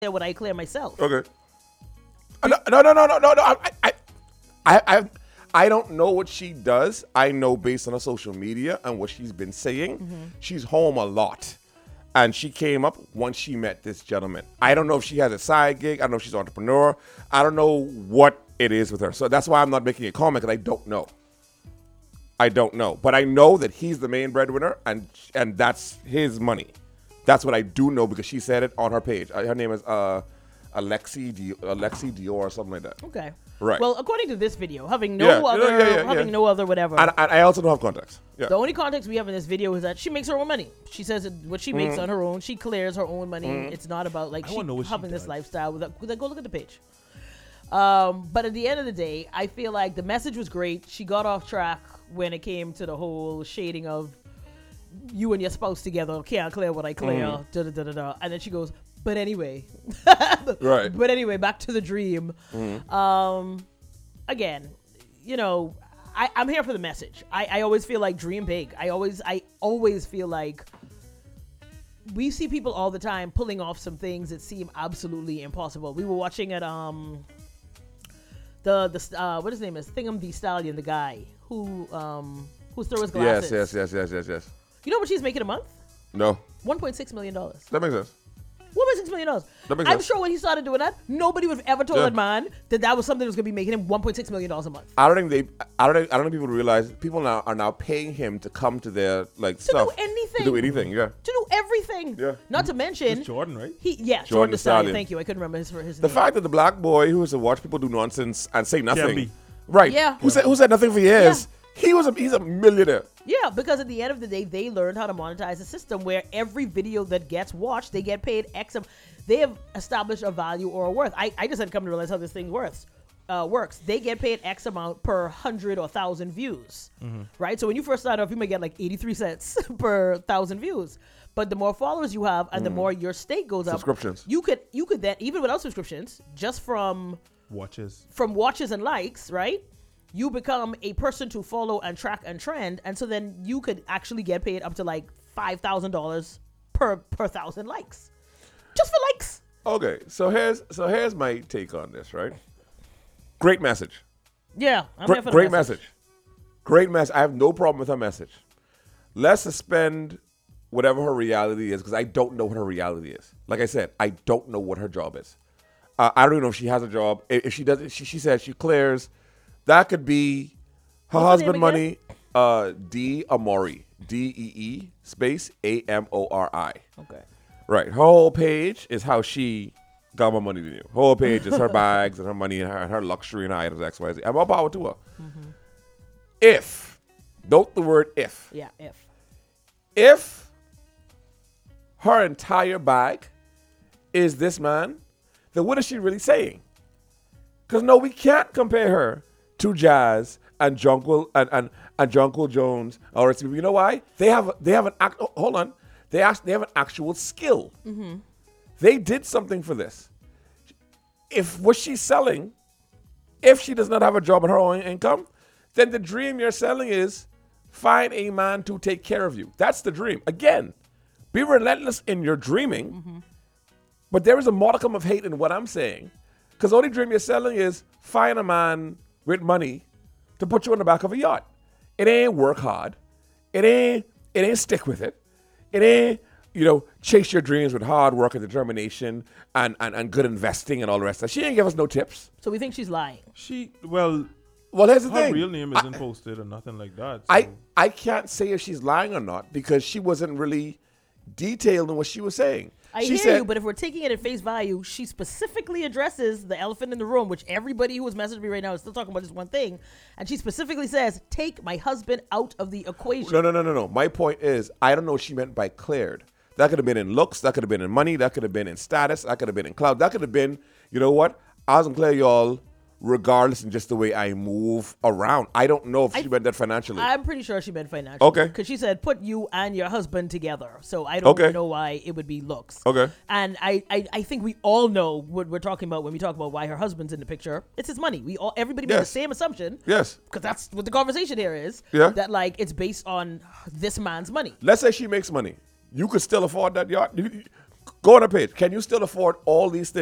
what I clear myself. Okay. No. I don't know what she does. I know based on her social media and what she's been saying, she's home a lot. And she came up once she met this gentleman. I don't know if she has a side gig. I don't know if she's an entrepreneur. I don't know what it is with her. So that's why I'm not making a comment, because I don't know. I don't know. But I know that he's the main breadwinner, and that's his money. That's what I do know, because she said it on her page. Her name is Alexi Dior or something like that. Okay. Right. Well, according to this video, having no other whatever. And I also don't have context. Yeah. The only context we have in this video is that she makes her own money. She says what she makes on her own. She clears her own money. It's not about like she having this lifestyle. Go look at the page. But at the end of the day, I feel like the message was great. She got off track when it came to the whole shading of you and your spouse together. Can't clear what I clear. And then she goes, but anyway. Right. But anyway, back to the dream. Again, you know, I'm here for the message. I always feel like dream big. I always feel like we see people all the time pulling off some things that seem absolutely impossible. We were watching at what his name is, Thingam the Stallion, the guy who throws glasses. Yes. You know what she's making a month? No. $1.6 million. That makes sense. $1.6 million. I'm sure when he started doing that, nobody would have ever told that man that was something that was going to be making him $1.6 million a month. I don't think people realize people now are paying him to come to their stuff. Do anything. To do anything, yeah. To do everything. Yeah. Not to mention. It's Jordan, right? Jordan the Stallion. Thank you. I couldn't remember his name. The fact that the black boy who used to watch people do nonsense and say nothing. Jambi. Right. Yeah. Who said nothing for years. Yeah. He's a millionaire. Yeah, because at the end of the day, they learned how to monetize the system where every video that gets watched, they get paid X. They have established a value or a worth. I just had come to realize how this thing works. They get paid X amount per 100 or 1,000 views, right? So when you first start off, you may get like 83 cents per 1,000 views. But the more followers you have, and the more your stake goes up, subscriptions. You could then, even without subscriptions, just from watches and likes, right? You become a person to follow and track and trend, and so then you could actually get paid up to like $5,000 per 1,000 likes, just for likes. Okay, so here's my take on this, right? Great message. Yeah, I'm here for the great message. Great message. I have no problem with her message. Let's suspend whatever her reality is, because I don't know what her reality is. Like I said, I don't know what her job is. I don't even know if she has a job. If she does, she said she clears. That could be her husband money. D Amori. DEE space AMORI. Okay. Right. Her whole page is how she got more money than you. Her whole page is her bags and her money and her luxury and her items, XYZ. And more power to her. If, note the word if. Yeah, If her entire bag is this man, then what is she really saying? Because no, we can't compare her to Jazz and Jungle and Jungle Jones. Or you know why? They have an hold on. They have an actual skill. They did something for this. If what she's selling, if she does not have a job and her own income, then the dream you're selling is find a man to take care of you. That's the dream. Again, be relentless in your dreaming, but there is a modicum of hate in what I'm saying. Because the only dream you're selling is find a man with money to put you on the back of a yacht. It ain't work hard. It ain't stick with it. It ain't, chase your dreams with hard work and determination and good investing and all the rest of that. She ain't give us no tips. So we think she's lying. Well, here's the thing. Her real name isn't posted or nothing like that. So. I can't say if she's lying or not, because she wasn't really detailed in what she was saying. I hear you, but if we're taking it at face value, she specifically addresses the elephant in the room, which everybody who has messaged me right now is still talking about this one thing. And she specifically says, take my husband out of the equation. No. My point is, I don't know what she meant by cleared. That could have been in looks. That could have been in money. That could have been in status. That could have been in clout. That could have been, you know what? I was going to clear y'all regardless in just the way I move around. I don't know if she meant that financially. I'm pretty sure she meant financially. Okay. Because she said, put you and your husband together. So I don't know why it would be looks. Okay. And I think we all know what we're talking about when we talk about why her husband's in the picture. It's his money. Everybody made the same assumption. Yes. Because that's what the conversation here is. Yeah. That it's based on this man's money. Let's say she makes money. You could still afford that yacht. Go on her page. Can you still afford all these things?